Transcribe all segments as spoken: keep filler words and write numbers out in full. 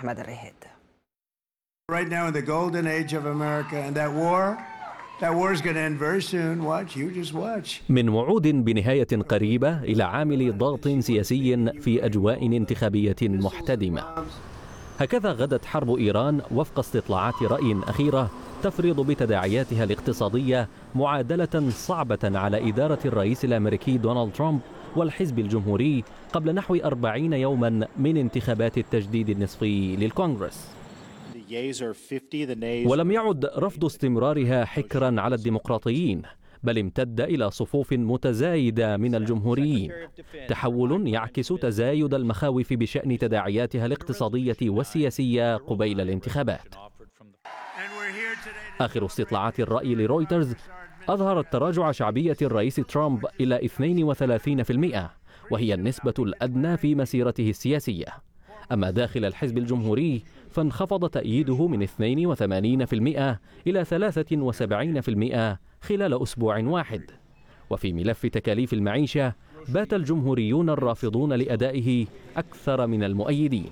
أحمد الرهيد. Right now in the golden age of America and that war that war is going to end very soon. Watch, you just watch. من وعود بنهاية قريبة إلى عامل ضغط سياسي في أجواء انتخابية محتدمة. هكذا غدت حرب إيران وفق استطلاعات رأي أخيرة تفرض بتداعياتها الاقتصادية معادلة صعبة على إدارة الرئيس الأمريكي دونالد ترامب والحزب الجمهوري قبل نحو أربعين يوما من انتخابات التجديد النصفي للكونغرس. ولم يعد رفض استمرارها حكرا على الديمقراطيين، بل امتد إلى صفوف متزايدة من الجمهوريين، تحول يعكس تزايد المخاوف بشأن تداعياتها الاقتصادية والسياسية قبيل الانتخابات. آخر استطلاعات الرأي لرويترز أظهرت تراجع شعبية الرئيس ترامب إلى اثنين وثلاثين بالمئة، وهي النسبة الأدنى في مسيرته السياسية. أما داخل الحزب الجمهوري فانخفض تأييده من اثنين وثمانين بالمئة إلى ثلاثة وسبعين بالمئة خلال أسبوع واحد. وفي ملف تكاليف المعيشة بات الجمهوريون الرافضون لأدائه أكثر من المؤيدين.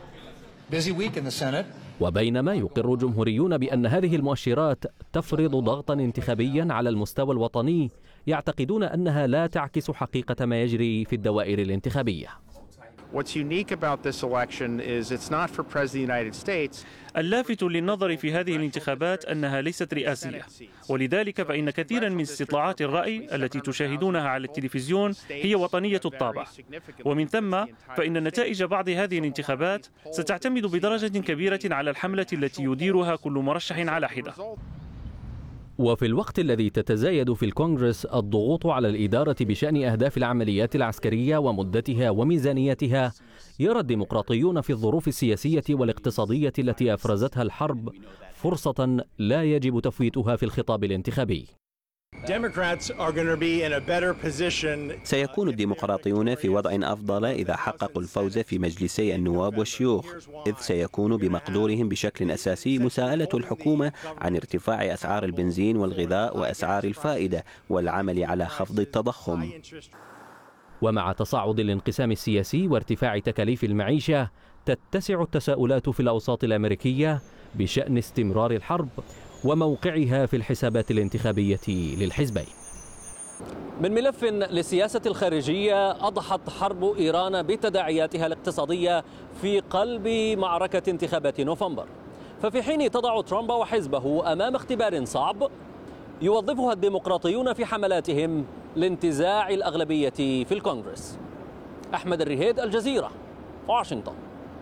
وبينما يقر الجمهوريون بأن هذه المؤشرات تفرض ضغطا انتخابيا على المستوى الوطني، يعتقدون أنها لا تعكس حقيقة ما يجري في الدوائر الانتخابية. What's unique about this election is it's not for President of the United States. اللافت للنظر في هذه الانتخابات أنها ليست رئاسية، ولذلك فإن كثيرا من استطلاعات الرأي التي تشاهدونها على التلفزيون هي وطنية الطابع، ومن ثم فإن نتائج بعض هذه الانتخابات ستعتمد بدرجة كبيرة على الحملة التي يديرها كل مرشح على حدة. وفي الوقت الذي تتزايد في الكونغرس الضغوط على الإدارة بشأن أهداف العمليات العسكرية ومدتها وميزانيتها، يرى الديمقراطيون في الظروف السياسية والاقتصادية التي أفرزتها الحرب فرصة لا يجب تفويتها في الخطاب الانتخابي. سيكون الديمقراطيون في وضع أفضل إذا حققوا الفوز في مجلسي النواب والشيوخ، إذ سيكون بمقدورهم بشكل أساسي مساءلة الحكومة عن ارتفاع أسعار البنزين والغذاء وأسعار الفائدة والعمل على خفض التضخم. ومع تصاعد الانقسام السياسي وارتفاع تكاليف المعيشة، تتسع التساؤلات في الأوساط الأمريكية بشأن استمرار الحرب وموقعها في الحسابات الانتخابية للحزبين. من ملف للسياسة الخارجية، أضحت حرب إيران بتداعياتها الاقتصادية في قلب معركة انتخابات نوفمبر. ففي حين تضع ترامب وحزبه أمام اختبار صعب، يوظفها الديمقراطيون في حملاتهم لانتزاع الأغلبية في الكونغرس. أحمد الرهيد، الجزيرة، واشنطن.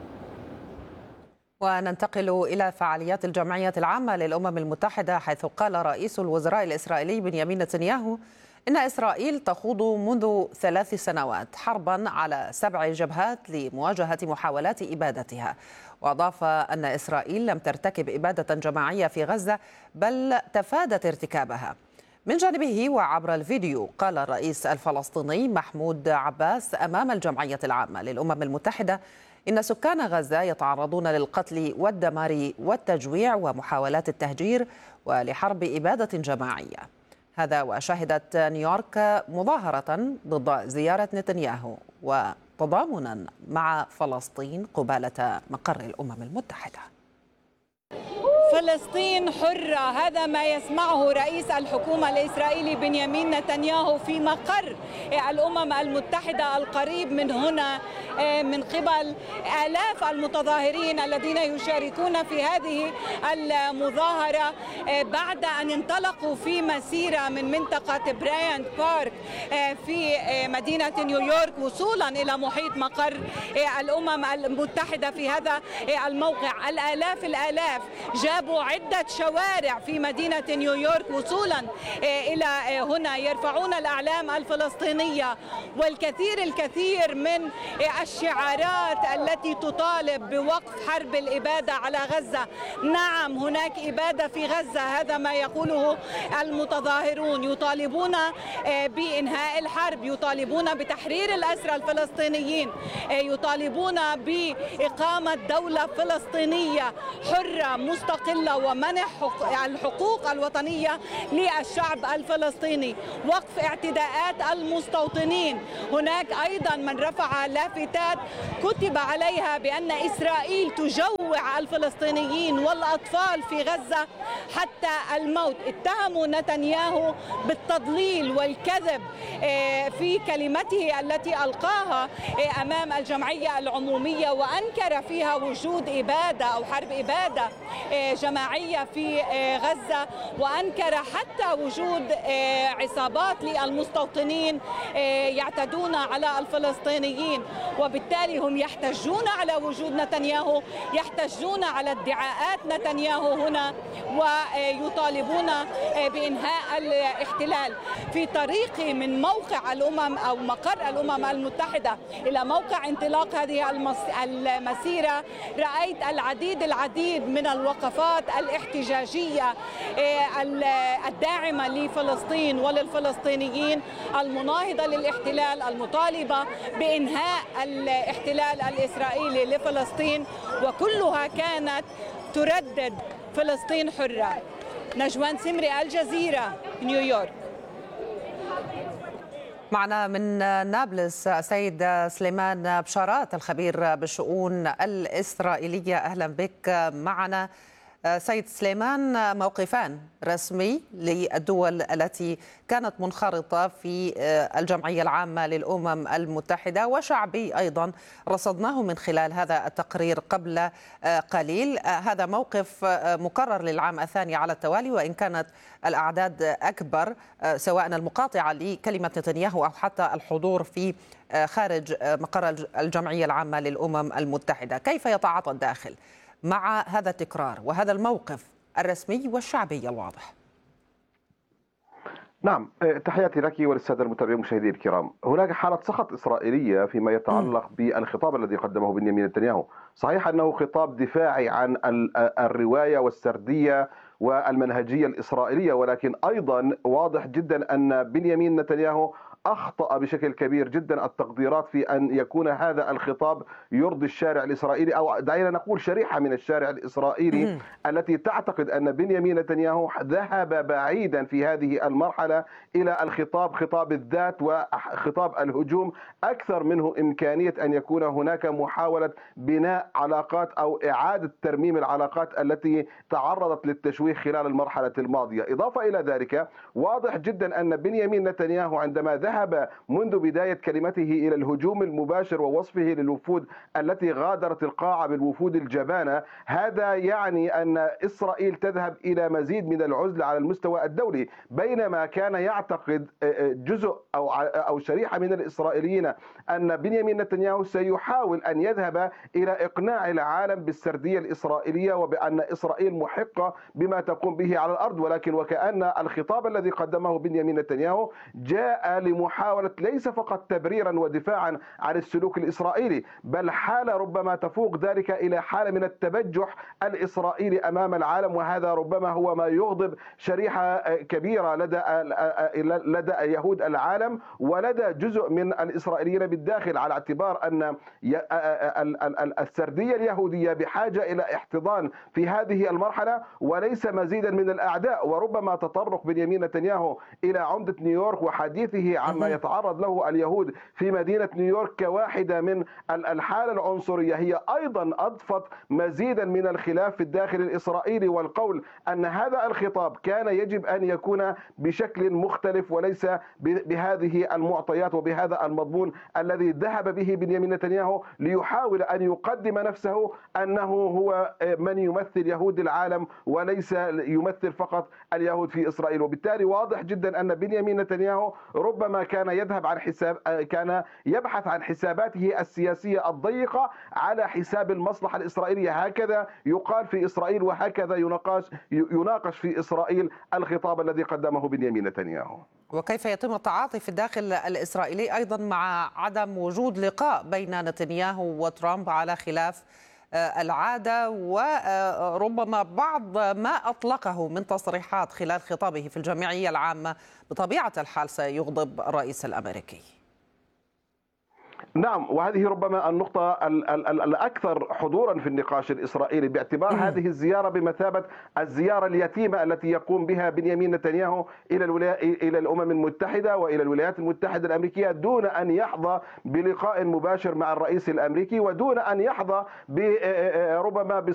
وننتقل إلى فعاليات الجمعية العامة للأمم المتحدة، حيث قال رئيس الوزراء الإسرائيلي بنيامين نتنياهو إن إسرائيل تخوض منذ ثلاث سنوات حربا على سبع جبهات لمواجهة محاولات إبادتها. وأضاف أن إسرائيل لم ترتكب إبادة جماعية في غزة، بل تفادت ارتكابها. من جانبه وعبر الفيديو، قال الرئيس الفلسطيني محمود عباس أمام الجمعية العامة للأمم المتحدة إن سكان غزة يتعرضون للقتل والدمار والتجويع ومحاولات التهجير ولحرب إبادة جماعية. هذا وشهدت نيويورك مظاهرة ضد زيارة نتنياهو وتضامنا مع فلسطين قبالة مقر الأمم المتحدة. فلسطين حرة، هذا ما يسمعه رئيس الحكومة الإسرائيلي بنيامين نتنياهو في مقر الأمم المتحدة القريب من هنا، من قبل آلاف المتظاهرين الذين يشاركون في هذه المظاهرة بعد أن انطلقوا في مسيرة من منطقة برايانت بارك في مدينة نيويورك وصولا إلى محيط مقر الأمم المتحدة في هذا الموقع. الآلاف الآلاف جابوا عدة شوارع في مدينة نيويورك وصولا إلى هنا، يرفعون الأعلام الفلسطينية والكثير الكثير من الشعارات التي تطالب بوقف حرب الإبادة على غزة. نعم، هناك إبادة في غزة، هذا ما يقوله المتظاهرون. يطالبون بإنهاء الحرب، يطالبون بتحرير الأسرى الفلسطينيين، يطالبون بإقامة دولة فلسطينية حرة مستقلة المستقلة ومنح الحقوق الوطنية للشعب الفلسطيني، وقف اعتداءات المستوطنين. هناك أيضا من رفع لافتات كتب عليها بأن إسرائيل تجوع الفلسطينيين والأطفال في غزة حتى الموت. اتهموا نتنياهو بالتضليل والكذب في كلمته التي ألقاها أمام الجمعية العمومية، وأنكر فيها وجود إبادة أو حرب إبادة جماعية في غزة، وأنكر حتى وجود عصابات للمستوطنين يعتدون على الفلسطينيين. وبالتالي هم يحتجون على وجود نتنياهو، يحتجون على ادعاءات نتنياهو هنا، ويطالبون بإنهاء الاحتلال. في طريقي من موقع الأمم أو مقر الأمم المتحدة إلى موقع انطلاق هذه المسيرة رأيت العديد العديد من الوقفات الاحتجاجية الداعمة لفلسطين وللفلسطينيين، المناهضة للاحتلال، المطالبة بإنهاء الاحتلال الإسرائيلي لفلسطين، وكلها كانت تردد فلسطين حرة. نجوان سمري، الجزيرة، نيويورك. معنا من نابلس سيد سليمان بشارات الخبير بالشؤون الإسرائيلية، أهلا بك معنا. سيد سليمان، موقفان رسمي للدول التي كانت منخرطة في الجمعية العامة للأمم المتحدة وشعبي أيضا رصدناه من خلال هذا التقرير قبل قليل. هذا موقف مكرر للعام الثاني على التوالي، وإن كانت الأعداد أكبر سواء المقاطعة لكلمة نتنياهو أو حتى الحضور في خارج مقر الجمعية العامة للأمم المتحدة. كيف يتعاطى الداخل مع هذا التكرار وهذا الموقف الرسمي والشعبي الواضح؟ نعم، تحياتي لك وللسادة المتابعين والمشاهدين الكرام. هناك حالة سخط إسرائيلية فيما يتعلق بالخطاب الذي قدمه بنيامين نتنياهو. صحيح أنه خطاب دفاعي عن الرواية والسردية والمنهجية الإسرائيلية، ولكن أيضا واضح جدا أن بنيامين نتنياهو أخطأ بشكل كبير جدا التقديرات في أن يكون هذا الخطاب يرضي الشارع الإسرائيلي، أو دعينا نقول شريحة من الشارع الإسرائيلي التي تعتقد أن بنيامين نتنياهو ذهب بعيدا في هذه المرحلة إلى الخطاب خطاب الذات وخطاب الهجوم أكثر منه إمكانية أن يكون هناك محاولة بناء علاقات أو إعادة ترميم العلاقات التي تعرضت للتشويه خلال المرحلة الماضية. إضافة إلى ذلك، واضح جدا أن بنيامين نتنياهو عندما ذهب منذ بداية كلمته إلى الهجوم المباشر ووصفه للوفود التي غادرت القاعة بالوفود الجبانة، هذا يعني أن إسرائيل تذهب إلى مزيد من العزلة على المستوى الدولي، بينما كان يعتقد جزء أو أو شريحة من الإسرائيليين أن بنيامين نتنياهو سيحاول أن يذهب إلى إقناع العالم بالسردية الإسرائيلية وبأن إسرائيل محقة بما تقوم به على الأرض. ولكن وكأن الخطاب الذي قدمه بنيامين نتنياهو جاء لمحاولة ليس فقط تبريرا ودفاعا عن السلوك الإسرائيلي، بل حالة ربما تفوق ذلك إلى حالة من التبجح الإسرائيلي أمام العالم، وهذا ربما هو ما يغضب شريحة كبيرة لدى لدى يهود العالم ولدى جزء من الإسرائيليين بالداخل، على اعتبار أن السردية اليهودية بحاجة إلى احتضان في هذه المرحلة وليس مزيدا من الأعداء. وربما تطرق بنيامين نتنياهو إلى عمدة نيويورك وحديثه عما يتعرض له اليهود في مدينة نيويورك كواحدة من الحالة العنصرية هي أيضا أضفت مزيدا من الخلاف في الداخل الإسرائيلي، والقول أن هذا الخطاب كان يجب أن يكون بشكل مختلف وليس بهذه المعطيات وبهذا المضمون الذي ذهب به بنيامين نتنياهو ليحاول أن يقدم نفسه أنه هو من يمثل يهود العالم وليس يمثل فقط اليهود في إسرائيل. وبالتالي واضح جدا أن بنيامين نتنياهو ربما كان يذهب عن حساب كان يبحث عن حساباته السياسية الضيقة على حساب المصلحة الإسرائيلية. هكذا يقال في إسرائيل وهكذا يناقش يناقش في إسرائيل الخطاب الذي قدمه بنيامين نتنياهو. وكيف يتم التعاطي في الداخل الإسرائيلي أيضا مع عدم وجود لقاء بين نتنياهو وترامب على خلاف العادة، وربما بعض ما أطلقه من تصريحات خلال خطابه في الجمعية العامة بطبيعة الحال سيغضب الرئيس الأمريكي؟ نعم، وهذه ربما النقطة الأكثر حضورا في النقاش الإسرائيلي، باعتبار هذه الزيارة بمثابة الزيارة اليتيمة التي يقوم بها بنيامين نتنياهو إلى إلى الأمم المتحدة وإلى الولايات المتحدة الأمريكية دون أن يحظى بلقاء مباشر مع الرئيس الأمريكي ودون أن يحظى ربما